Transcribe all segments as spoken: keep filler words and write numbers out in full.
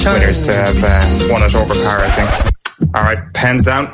winners to have uh, won it over par, I think. All right, pens down.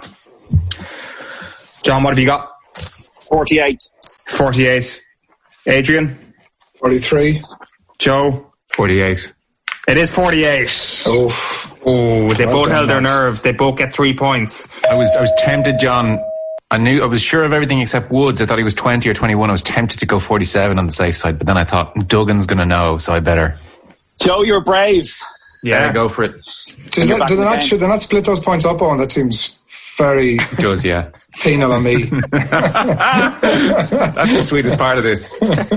John, what have you got? forty-eight. forty-eight. Adrian? forty-three. Joe? forty-eight. It is forty-eight. Oof. Oh, they Well both done, held their lads. nerve. They both get three points. I was I was tempted, John. I knew I was sure of everything except Woods. I thought he was twenty or twenty-one. I was tempted to go forty-seven on the safe side, but then I thought Duggan's going to know, so I better. Joe, you're brave. Yeah, Better go for it. Do they, do they not, should they not split those points up on? That seems very It does, yeah. penal on me. That's the sweetest part of this.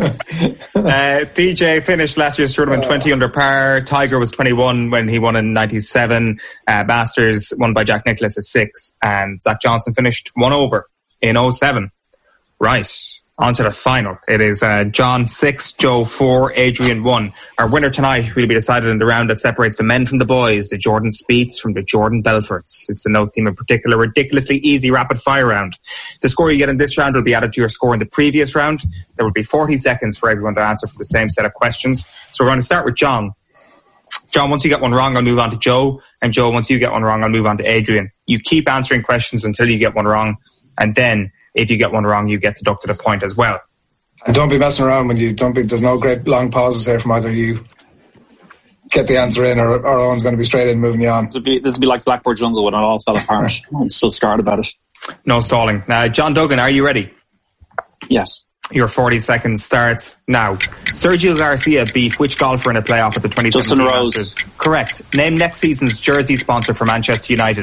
Uh, P J finished last year's tournament twenty under par. Tiger was twenty-one when he won in ninety-seven. Uh, Masters won by Jack Nicklaus is six. And Zach Johnson finished one over in oh seven. Right, on to the final. It is uh, John six, Joe four, Adrian one. Our winner tonight will be decided in the round that separates the men from the boys, the Jordan Spieths from the Jordan Belforts. It's a no team in particular, ridiculously easy rapid fire round. The score you get in this round will be added to your score in the previous round. There will be forty seconds for everyone to answer for the same set of questions. So we're going to start with John. John, once you get one wrong, I'll move on to Joe. And Joe, once you get one wrong, I'll move on to Adrian. You keep answering questions until you get one wrong. And then, if you get one wrong, you get deducted a point as well. And don't be messing around when you don't be, there's no great long pauses there from either you. Get the answer in or, or Owen's going to be straight in moving you on. This would be, this would be like Blackboard Jungle when it all fell apart. I'm still scarred about it. No stalling. Now, John Duggan, are you ready? Yes. Your forty seconds starts now. Sergio Garcia beat which golfer in a playoff at the twenty seventeen Justin Rose. Masters? Correct. Name next season's jersey sponsor for Manchester United.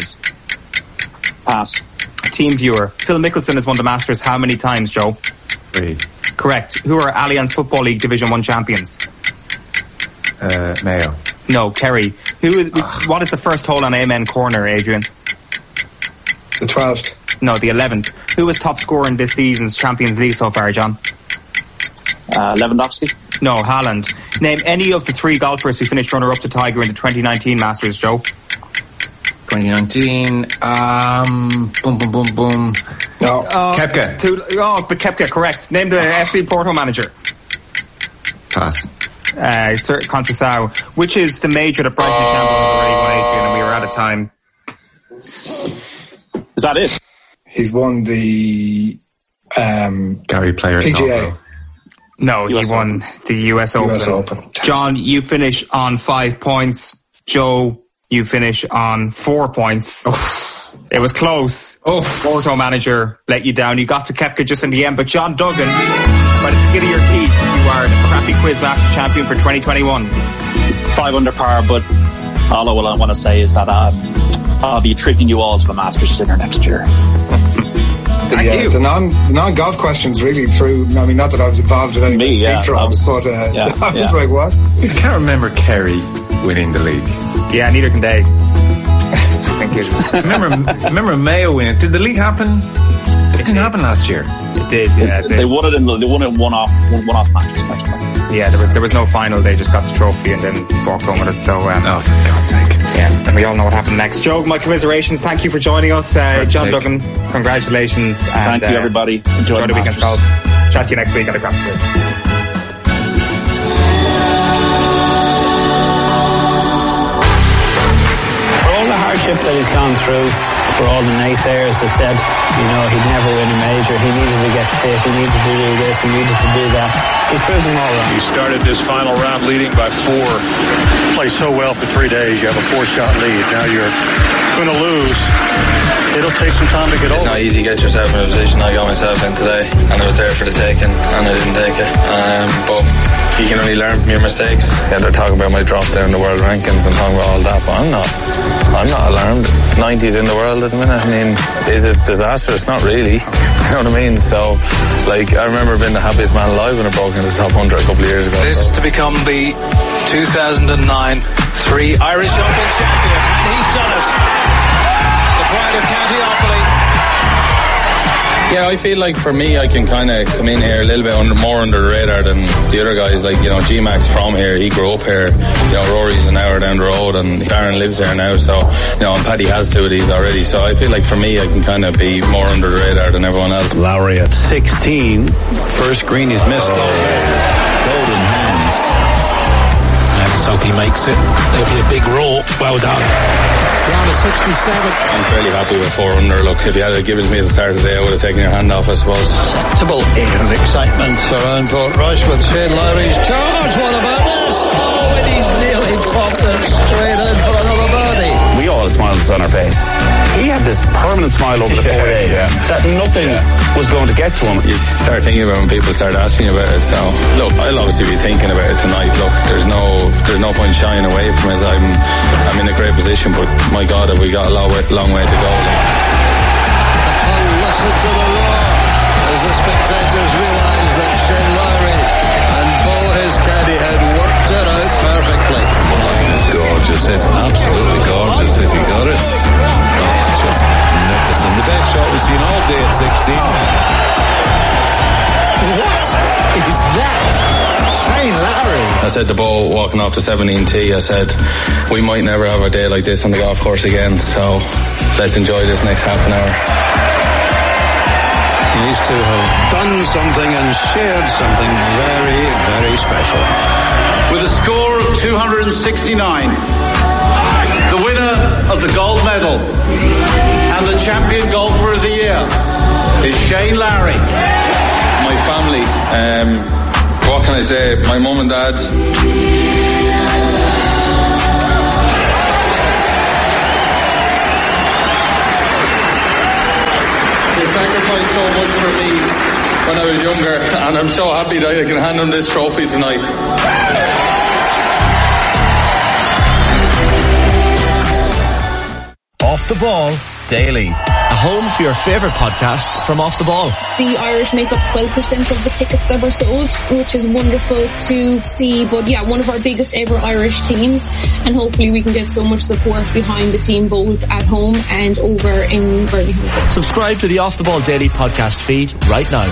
Pass. Team viewer. Phil Mickelson has won the Masters how many times, Joe? Three. Correct. Who are Allianz Football League Division one champions? Uh, Mayo. No, Kerry. Who is, what is the first hole on Amen Corner, Adrian? The twelfth. No, the eleventh. Who is top scorer in this season's Champions League so far, John? Uh, Lewandowski. No, Haaland. Name any of the three golfers who finished runner-up to Tiger in the twenty nineteen Masters, Joe. twenty nineteen. Um, boom, boom, boom, boom. No. Uh, Koepka. Two, oh, but Koepka, correct. Name the F C Porto manager. Pass. Uh, Sir Conceição. Which is the major that Bryson DeChambeau has already won, Adrian, and we were out of time. Is that it? He's won the um, Gary Player. P G A. Novo. No, U S he won the U S Open. U S Open. John, you finish on five points. Joe, you finish on four points. It was close. Oh. Porto manager let you down. You got to Koepka just in the end, but John Duggan, by the skin of your teeth, you are the crappy quiz master champion for twenty twenty-one. Five under par, but all I want to say is that um, I'll be treating you all to a Masters dinner next year. The, Thank uh, you. the non non golf questions really threw. I mean, not that I was involved in any Me, speed yeah, throwing, I was- but uh, yeah, I was yeah. like, what? I can't remember Kerry winning the league. Yeah, neither can they. I think it's, I remember, remember Mayo winning. Did the league happen? It didn't happen last year. it did, yeah. It They did. won it in they won it one off one, one off matches next time. Yeah, there was, there was no final. They just got the trophy and then walked home with it. So, um, Oh, for God's sake. yeah, and we all know what happened next. Joe, my commiserations. Thank you for joining us. Uh, John take. Duggan, congratulations. And, Thank you, uh, everybody. Enjoy, Enjoy the the weekend's Masters. golf. Chat to you next week at a craft quiz. For all the hardship that he's gone through, for all the naysayers that said, you know, he'd never win a major, he needed to get fit, he needed to do this, he needed to do that. He's proved them all wrong. You started this final round leading by four. Play so well for three days. You have a four-shot lead. Now you're going to lose. It'll take some time to get It's over. not easy to get yourself in a position I got myself in today, and it was there for the taking, and I didn't take it. Um, but you can only learn from your mistakes. Yeah, they're talking about my drop down the world rankings and talking about all that, but I'm not. I'm not alarmed. ninetieth in the world at the minute. I mean, is it disastrous? Not really. You know what I mean? So, like, I remember being the happiest man alive when I broke into the top one hundred a couple of years ago. This So. to become the two thousand nine three Irish Open champion, and he's done it. The pride of County Offaly. Yeah, I feel like for me, I can kind of come in here a little bit under, more under the radar than the other guys. Like, you know, G-Max from here, he grew up here. You know, Rory's an hour down the road, and Darren lives here now. So, you know, and Paddy has two of these already. So I feel like for me, I can kind of be more under the radar than everyone else. Lowry at sixteen. First green he's missed. Oh. Golden hands. That's hope he makes it. There'll be a big roar. Well done. Round of sixty-seven. I'm fairly happy with four under. Look, if you had given it to me at the start of the day, I would have taken your hand off, I suppose. Acceptable air of excitement around Portrush with Shane Lowry's charge. What about this? Oh, and he's nearly popped it straight in for another birdie. We all had smiles on our face. He had this permanent smile over the four days yeah. that nothing yeah. was going to get to him. You start thinking about it when people start asking about it. So, look, I'll obviously be thinking about it tonight. Look, there's no there's no point shying away from it. I'm I'm in a great position, but my God, have we got a long way, long way to go. And listen to the roar as the spectators realise that Shane Lowry and Bo, his caddy, had worked it out perfectly. It's gorgeous. It's absolutely gorgeous as he got it. It's just magnificent. The best shot we've seen all day at sixteen. What is that? Shane Lowry. I said to Bo walking off to seventeen T, I said, we might never have a day like this on the golf course again, so let's enjoy this next half an hour. These two have done something and shared something very, very special. With a score of two hundred sixty-nine, the winner of the gold medal and the champion golfer of the year is Shane Lowry. My family, um, what can I say? My mum and dad. They sacrificed so much for me when I was younger, and I'm so happy that I can hand them this trophy tonight. Off the Ball Daily. A home for your favourite podcasts from Off the Ball. The Irish make up twelve percent of the tickets that were sold, which is wonderful to see. But yeah, one of our biggest ever Irish teams, and hopefully we can get so much support behind the team both at home and over in Birmingham. Subscribe to the Off the Ball Daily podcast feed right now.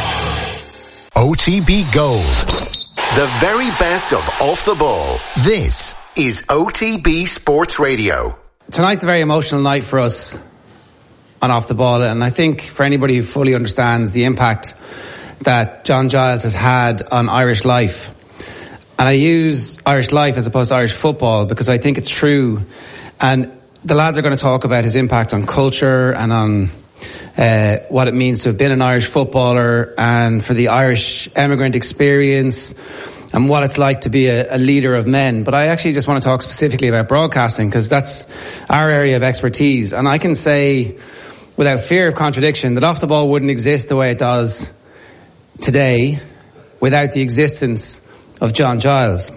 O T B Gold. The very best of Off the Ball. This is O T B Sports Radio. Tonight's a very emotional night for us on Off the Ball, and I think for anybody who fully understands the impact that John Giles has had on Irish life, and I use Irish life as opposed to Irish football because I think it's true, and the lads are going to talk about his impact on culture and on uh, what it means to have been an Irish footballer and for the Irish emigrant experience and what it's like to be a, a leader of men. But I actually just want to talk specifically about broadcasting because that's our area of expertise. And I can say without fear of contradiction that Off the Ball wouldn't exist the way it does today without the existence of John Giles.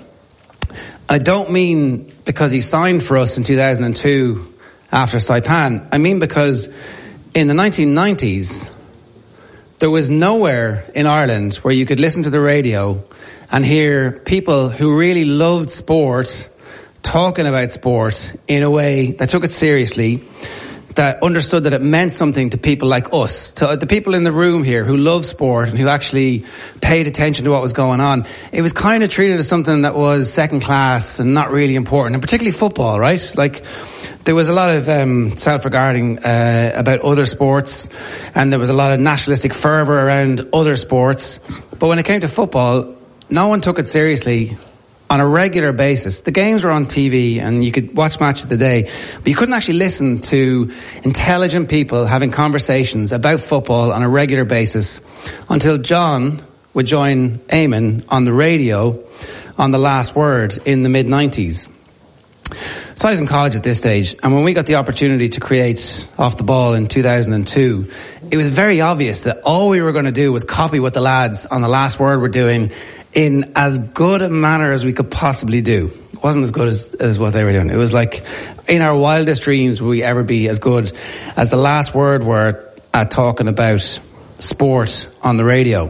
I don't mean because he signed for us in two thousand two after Saipan. I mean because in the nineteen nineties, there was nowhere in Ireland where you could listen to the radio and hear people who really loved sport talking about sport in a way that took it seriously, that understood that it meant something to people like us, to the people in the room here who love sport and who actually paid attention to what was going on. It was kind of treated as something that was second class and not really important, and particularly football, right? Like, there was a lot of um, self-regarding uh, about other sports, and there was a lot of nationalistic fervour around other sports. But when it came to football, no one took it seriously on a regular basis. The games were on T V and you could watch Match of the Day, but you couldn't actually listen to intelligent people having conversations about football on a regular basis until John would join Eamon on the radio on The Last Word in the mid nineties. So I was in college at this stage, and when we got the opportunity to create Off the Ball in two thousand two, it was very obvious that all we were going to do was copy what the lads on The Last Word were doing in as good a manner as we could possibly do. It wasn't as good as, as what they were doing. It was like, in our wildest dreams would we ever be as good as The Last Word were at talking about sport on the radio.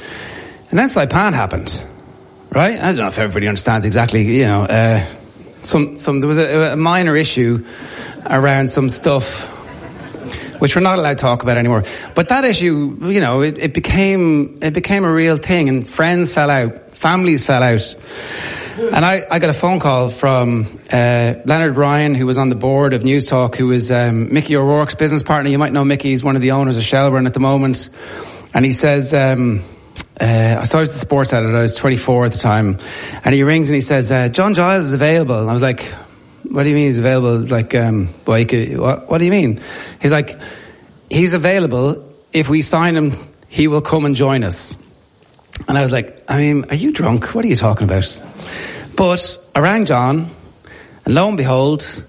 And then Saipan happened, right? I don't know if everybody understands exactly, you know, uh, some, some, there was a, a minor issue around some stuff which we're not allowed to talk about anymore. But that issue, you know, it, it became it became a real thing, and friends fell out, families fell out. And I, I got a phone call from uh, Leonard Ryan, who was on the board of News Talk, who was um, Mickey O'Rourke's business partner. You might know Mickey, he's one of the owners of Shelburne at the moment. And he says, um, uh, so I was the sports editor. I was twenty-four at the time, and he rings and he says, uh, "John Giles is available." And I was like, "What do you mean he's available?" It's like, um, well, could, what, what do you mean? He's like, "He's available. If we sign him, he will come and join us." And I was like, "I mean, are you drunk? What are you talking about?" But I rang John, and lo and behold,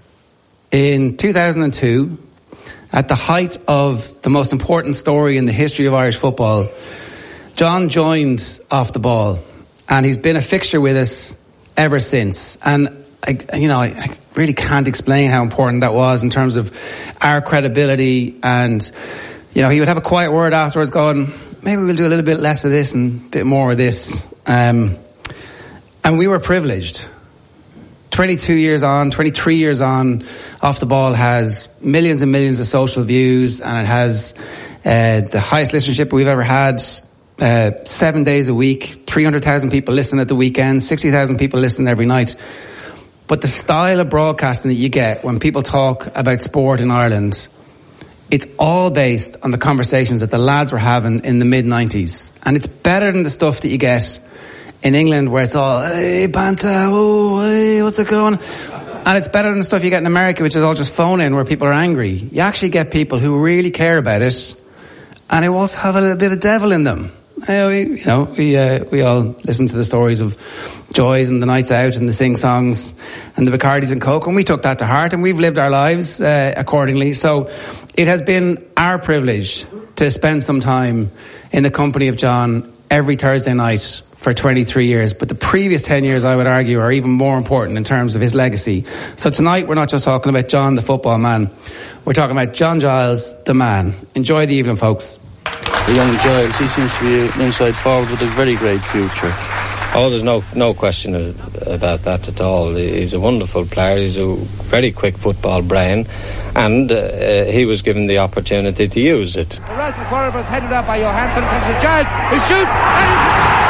in two thousand two, at the height of the most important story in the history of Irish football, John joined Off the Ball, and he's been a fixture with us ever since. And I, you know, I, I really can't explain how important that was in terms of our credibility. And, you know, he would have a quiet word afterwards going, maybe we'll do a little bit less of this and a bit more of this. Um, and we were privileged. twenty-two years on, twenty-three years on, Off the Ball has millions and millions of social views, and it has uh, the highest listenership we've ever had. Uh, seven days a week, three hundred thousand people listen at the weekend, sixty thousand people listen every night. But the style of broadcasting that you get when people talk about sport in Ireland, it's all based on the conversations that the lads were having in the mid nineties. And it's better than the stuff that you get in England where it's all, hey, Banta, oh, hey, what's it going? And it's better than the stuff you get in America, which is all just phone in where people are angry. You actually get people who really care about it, and who also have a little bit of devil in them. Uh, we, you know, we uh, we all listen to the stories of joys and the nights out and the sing songs and the Bacardis and Coke, and we took that to heart, and we've lived our lives uh, accordingly. So it has been our privilege to spend some time in the company of John every Thursday night for twenty-three years. But the previous ten years, I would argue, are even more important in terms of his legacy. So tonight, we're not just talking about John, the football man. We're talking about John Giles, the man. Enjoy the evening, folks. Young Giles, he seems to be an inside forward with a very great future. Oh, there's no no question about that at all. He's a wonderful player. He's a very quick football brain, and uh, he was given the opportunity to use it. The Russell corner was headed up by Johansson, comes to Giles, he shoots, and he's...